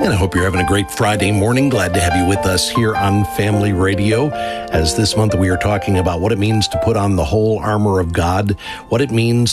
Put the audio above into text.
And I hope you're having a great Friday morning. Glad to have you with us here on Family Radio. As this month we are talking about what it means to put on the whole armor of God, what it means